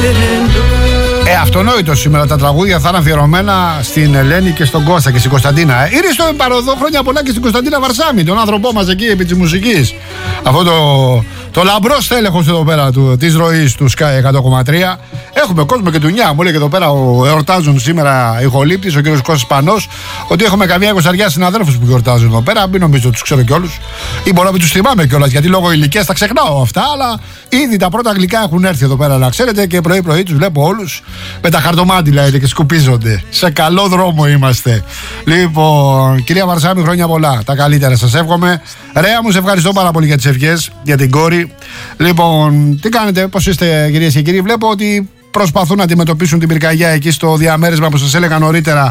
Αυτονόητο σήμερα, τα τραγούδια θα είναι αφιερωμένα στην Ελένη και στον Κώστα και στην Κωνσταντίνα. Ήρθε με παροδό, χρόνια πολλά και στην Κωνσταντίνα Βαρσάμι, τον άνθρωπό μας εκεί επί της μουσικής. Αυτό το λαμπρό στέλεχος εδώ πέρα της ροής του Sky 100,3. Έχουμε κόσμο και του νιά. Μου λέει και εδώ πέρα ο εορτάζουν σήμερα ηχολήπτης, ο κύριος Κώστας Πανός, ότι έχουμε καμιά 20 συναδέλφους που γιορτάζουν εδώ πέρα. Μην νομίζω ότι τους ξέρω κιόλους. Ή μπορώ να μην τους θυμάμαι κιόλας, γιατί λόγω ηλικίας τα ξεχνάω αυτά. Αλλά ήδη τα πρώτα γλυκά έχουν έρθει εδώ πέρα, να ξέρετε, και πρωί-πρωί τους βλέπω όλους με τα χαρτομάτιλα και σκουπίζονται. Σε καλό δρόμο είμαστε. Λοιπόν, κυρία Βαρσάμι, χρόνια πολλά. Τα καλύτερα σας εύχομαι. Ρέα μου, σε ευχαριστώ πάρα πολύ για τις ευχές, για την κόρη. Λοιπόν, τι κάνετε, πώς είστε, κυρίες και κύριοι? Βλέπω ότι προσπαθούν να αντιμετωπίσουν την πυρκαγιά εκεί στο διαμέρισμα που σας έλεγα νωρίτερα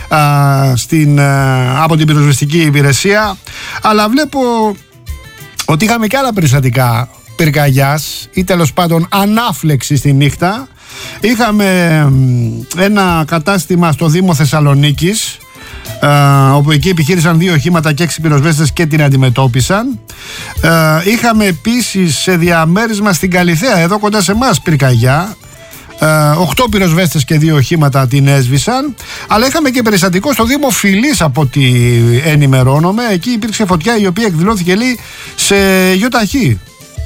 από την πυροσβεστική υπηρεσία. Αλλά βλέπω ότι είχαμε και άλλα περιστατικά πυρκαγιάς ή τέλος πάντων ανάφλεξη στη νύχτα. Είχαμε ένα κατάστημα στο Δήμο Θεσσαλονίκης, όπου εκεί επιχείρησαν 2 οχήματα και 6 πυροσβέστες και την αντιμετώπισαν. Είχαμε επίσης σε διαμέρισμα στην Καλιθέα, εδώ κοντά σε εμάς, πυρκαγιά. 8 πυροσβέστες και 2 οχήματα την έσβησαν. Αλλά είχαμε και περιστατικό στο Δήμο Φυλής, από ό,τι ενημερώνομαι. Εκεί υπήρξε φωτιά η οποία εκδηλώθηκε, λέει, σε γιοταχή.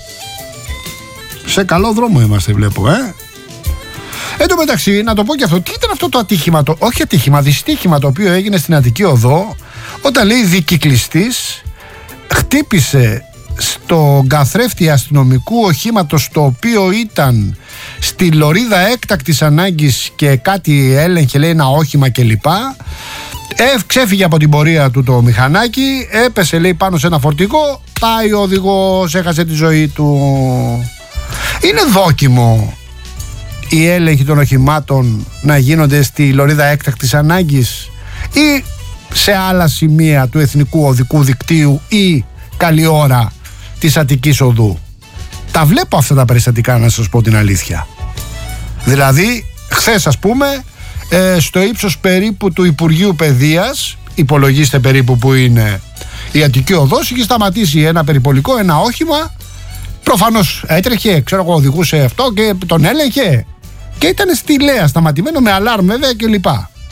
Σε καλό δρόμο είμαστε, βλέπω, Εν τω μεταξύ, να το πω και αυτό, τι ήταν αυτό το ατύχημα, όχι ατύχημα, δυστύχημα το οποίο έγινε στην Αττική Οδό, όταν, λέει, δικυκλιστής χτύπησε στον καθρέφτη αστυνομικού οχήματος, το οποίο ήταν στη λωρίδα έκτακτης ανάγκης και κάτι έλεγχε, λέει, ένα όχημα κλπ. Ξέφυγε από την πορεία του το μηχανάκι, έπεσε, λέει, πάνω σε ένα φορτηγό, πάει ο οδηγός, έχασε τη ζωή του. Είναι δόκιμο οι έλεγχοι των οχημάτων να γίνονται στη λωρίδα έκτακτης ανάγκης ή σε άλλα σημεία του εθνικού οδικού δικτύου ή καλή ώρα της Αττικής Οδού? Τα βλέπω αυτά τα περιστατικά, να σας πω την αλήθεια. Δηλαδή, χθες, ας πούμε, στο ύψος περίπου του Υπουργείου Παιδείας, υπολογίστε περίπου που είναι η Αττική Οδός, είχε σταματήσει ένα περιπολικό, ένα όχημα. Προφανώς έτρεχε, ξέρω εγώ, οδηγούσε αυτό και τον έλεγχε. Και ήταν στη Λέα σταματημένο με αλάρμ, βέβαια, κλπ.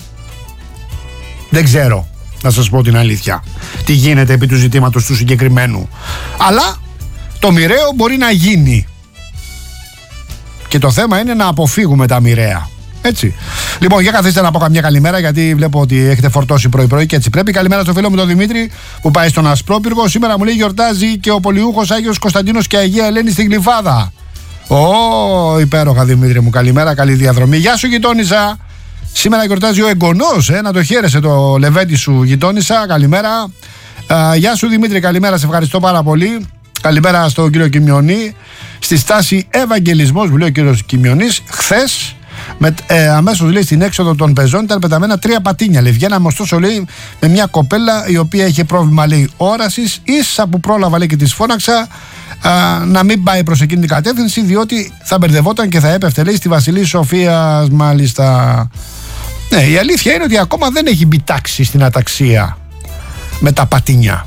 Δεν ξέρω, να σας πω την αλήθεια, τι γίνεται επί του ζητήματος του συγκεκριμένου. Αλλά το μοιραίο μπορεί να γίνει. Και το θέμα είναι να αποφύγουμε τα μοιραία. Έτσι. Λοιπόν, για καθίστε να πω καμιά καλημέρα, γιατί βλέπω ότι έχετε φορτώσει πρωί-πρωί και έτσι πρέπει. Καλημέρα στο φίλο μου τον Δημήτρη που πάει στον Ασπρόπυργο. Σήμερα μου λέει γιορτάζει και ο πολιούχος Άγιος Κωνσταντίνος και Αγία Ελένη στην Γλυφάδα. Υπέροχα, Δημήτρη μου, καλημέρα, καλή διαδρομή. Γεια σου, γειτόνισσα. Σήμερα γιορτάζει ο εγγονός, να το χαίρεσαι το λεβέντι σου, γειτόνισσα. Καλημέρα. Γεια σου, Δημήτρη, καλημέρα, σε ευχαριστώ πάρα πολύ. Καλημέρα στον κύριο Κιμιονή. Στη στάση Ευαγγελισμός, μου λέει ο κύριος Κιμιονής, χθες. Αμέσως, λέει, στην έξοδο των πεζών ήταν πεταμένα 3 πατίνια. Λέει, βγαίναμε ωστόσο, λέει, με μια κοπέλα η οποία είχε πρόβλημα, λέει, όρασης. Ίσα που πρόλαβα, λέει, και της φώναξα να μην πάει προς εκείνη την κατεύθυνση, διότι θα μπερδευόταν και θα έπεφτε, λέει, στη Βασιλή Σοφίας, μάλιστα. Ναι, η αλήθεια είναι ότι ακόμα δεν έχει μπει τάξη στην αταξία με τα πατίνια.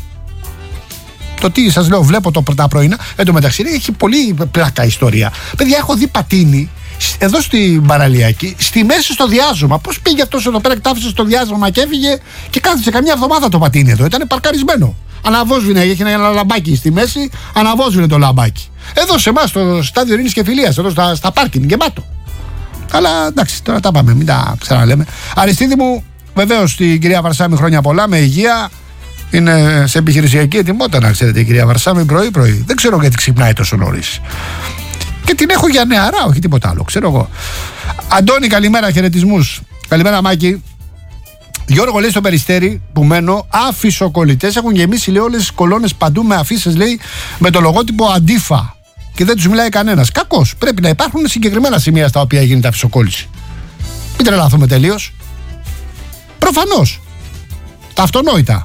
Το τι σας λέω, βλέπω τα πρωινά. Εν τω μεταξύ, έχει πολύ πλάκα ιστορία. Παιδιά, έχω δει πατίνι εδώ στην παραλιακή, στη μέση στο διάζωμα. Πώς πήγε αυτός εδώ πέρα, κτάφησε στο διάζωμα και έφυγε και κάθισε καμιά εβδομάδα το πατίνι εδώ. Ήταν παρκαρισμένο. Αναβόσβηνε, έχει ένα λαμπάκι στη μέση, αναβόσβηνε το λαμπάκι. Εδώ σε εμάς, στο στάδιο Ειρήνης και Φιλίας, εδώ στα πάρκινγκ, γεμάτο. Αλλά εντάξει, τώρα τα πάμε, μην τα ξαναλέμε. Αριστίδη μου, βεβαίως την κυρία Βαρσάμι, χρόνια πολλά, με υγεία. Είναι σε επιχειρησιακή ετοιμότητα, να ξέρετε, η κυρία Βαρσάμι, πρωί-πρωί. Δεν ξέρω γιατί ξυπνάει τόσο νωρίς. Και την έχω για νεαρά, όχι τίποτα άλλο, ξέρω εγώ. Αντώνη, καλημέρα, χαιρετισμούς. Καλημέρα, Μάκη. Γιώργο, λέει, στο Περιστέρι που μένω, αφισοκολλητές έχουν γεμίσει, λέει, όλες τις κολόνες παντού με αφίσες, λέει, με το λογότυπο Αντίφα. Και δεν τους μιλάει κανένας. Κακώς. Πρέπει να υπάρχουν συγκεκριμένα σημεία στα οποία γίνεται αφισοκόλληση. Μην τρελαθούμε τελείως. Προφανώς. Τα αυτονόητα.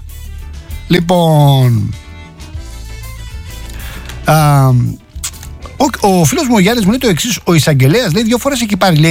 Λοιπόν. Ο φίλος μου ο Γιάννης μου λέει το εξής. Ο εισαγγελέας, λέει, 2 φορές έχει πάρει, λέει,